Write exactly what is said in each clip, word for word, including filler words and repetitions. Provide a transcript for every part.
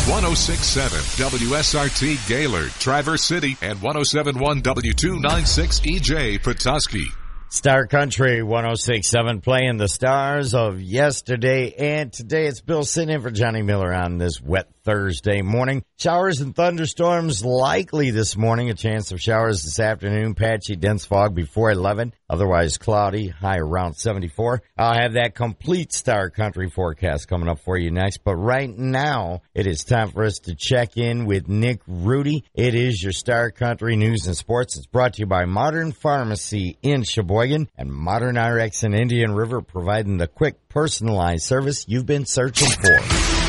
one oh six point seven W S R T Gaylord, Traverse City, and one oh seven point one W two ninety-six E J Petoskey. Star Country one oh six point seven playing the stars of yesterday and today. It's Bill sitting in for Johnny Miller on this wet Thursday morning. Showers and thunderstorms likely this morning. A chance of showers this afternoon. Patchy, dense fog before eleven. Otherwise cloudy. High around seventy-four. I'll have that complete Star Country forecast coming up for you next. But right now, it is time for us to check in with Nick Rudy. It is your Star Country News and Sports. It's brought to you by Modern Pharmacy in Sheboygan and Modern R X in Indian River, providing the quick, personalized service you've been searching for.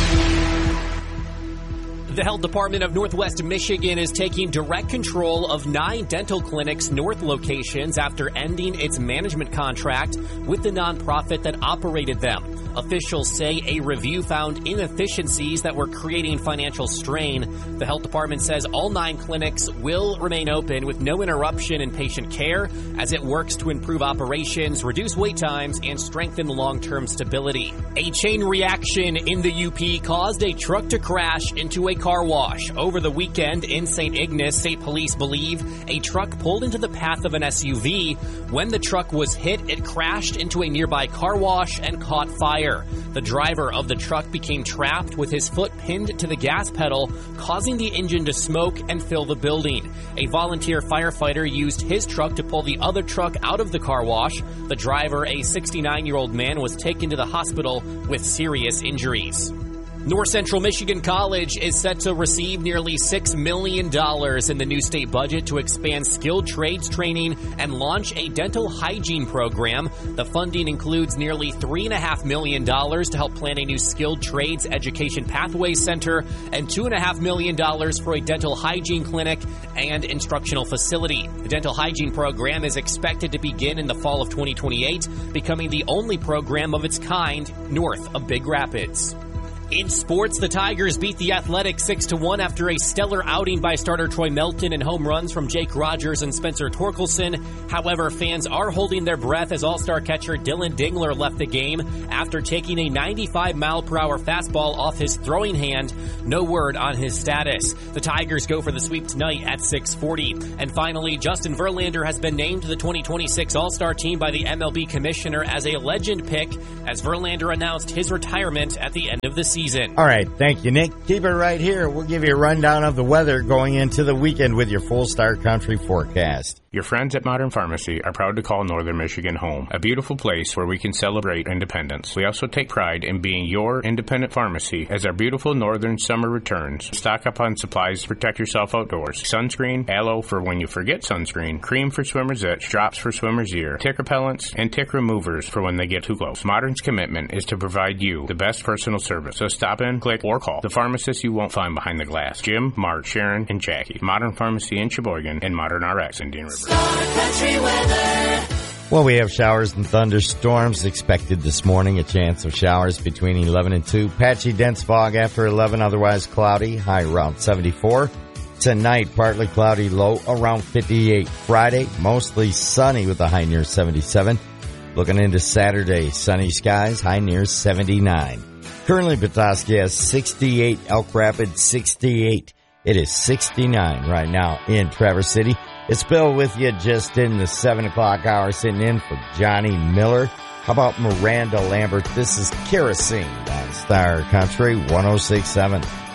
The Health Department of Northwest Michigan is taking direct control of nine dental clinics' north locations after ending its management contract with the nonprofit that operated them. Officials say a review found inefficiencies that were creating financial strain. The health department says all nine clinics will remain open with no interruption in patient care as it works to improve operations, reduce wait times, and strengthen long-term stability. A chain reaction in the U P caused a truck to crash into a car wash. Over the weekend in Saint Ignace, state police believe a truck pulled into the path of an S U V. When the truck was hit, it crashed into a nearby car wash and caught fire. The driver of the truck became trapped with his foot pinned to the gas pedal, causing the engine to smoke and fill the building. A volunteer firefighter used his truck to pull the other truck out of the car wash. The driver, a sixty-nine-year-old man, was taken to the hospital with serious injuries. North Central Michigan College is set to receive nearly six million dollars in the new state budget to expand skilled trades training and launch a dental hygiene program. The funding includes nearly three point five million dollars to help plan a new skilled trades education pathway center and two point five million dollars for a dental hygiene clinic and instructional facility. The dental hygiene program is expected to begin in the fall of twenty twenty-eight, becoming the only program of its kind north of Big Rapids. In sports, the Tigers beat the Athletics six to one after a stellar outing by starter Troy Melton and home runs from Jake Rogers and Spencer Torkelson. However, fans are holding their breath as all-star catcher Dylan Dingler left the game after taking a ninety-five mile per hour fastball off his throwing hand. No word on his status. The Tigers go for the sweep tonight at six forty. And finally, Justin Verlander has been named to the twenty twenty-six All-Star team by the M L B commissioner as a legend pick as Verlander announced his retirement at the end of the season. Season. All right, thank you, Nick. Keep it right here. We'll give you a rundown of the weather going into the weekend with your full Star Country forecast. Your friends at Modern Pharmacy are proud to call Northern Michigan home, a beautiful place where we can celebrate independence. We also take pride in being your independent pharmacy as our beautiful northern summer returns. Stock up on supplies to protect yourself outdoors. Sunscreen, aloe for when you forget sunscreen, cream for swimmer's itch, drops for swimmer's ear, tick repellents, and tick removers for when they get too close. Modern's commitment is to provide you the best personal service. So stop in, click, or call the pharmacists you won't find behind the glass. Jim, Mark, Sharon, and Jackie. Modern Pharmacy in Sheboygan and Modern R X in Indian River. Star Country weather. Well, we have showers and thunderstorms expected this morning. A chance of showers between eleven and two. Patchy dense fog after eleven, otherwise cloudy. High around seventy-four. Tonight, partly cloudy, low around fifty-eight. Friday, mostly sunny with a high near seventy-seven. Looking into Saturday, sunny skies, high near seventy-nine. Currently, Petoskey has sixty-eight, Elk Rapids sixty-eight. It is sixty-nine right now in Traverse City. It's Bill with you just in the seven o'clock hour, sitting in for Johnny Miller. How about Miranda Lambert? This is Kerosene on Star Country one oh six point seven.